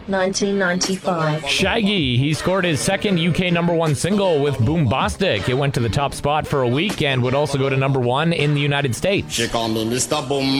1995. Shaggy, he scored his second UK #1 single with Boombastic. It went to the top spot for a week and would also go to #1 in the United States. She call me Mr. Boom